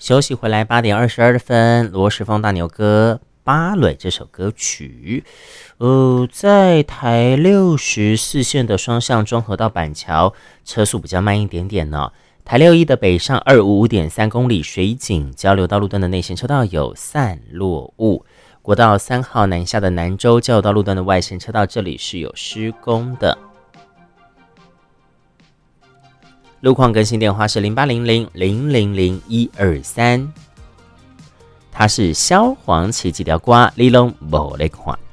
休息回来8:22，罗时丰大牛哥芭蕾这首歌曲。在台64线的双向中和到板桥，车速比较慢一点点呢。台61的北上255.3公里，水井交流道路段的内线车道有散落物。国道3号南下的南州交流道路段的外线车道，这里是有施工的。路况更新电话是0800000123，它是萧煌奇几条瓜，你拢无咧看。